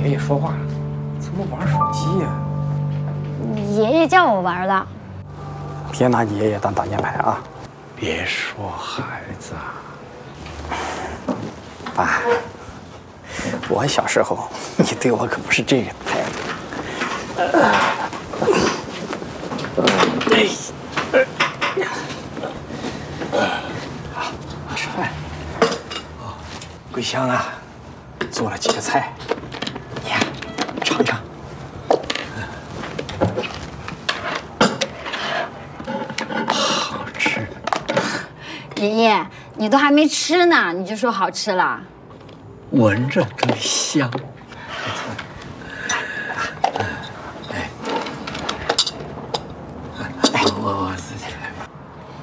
爷爷说话，怎么玩手机呀？ 爷爷叫我玩的。 别拿你爷爷当挡箭牌啊！别说孩子啊，爸，我小时候你对我可不是这个态度。吃饭。桂香啊，做了几个菜，你呀尝尝。好吃。 爷爷，你都还没吃呢，你就说好吃了？ 闻着都香。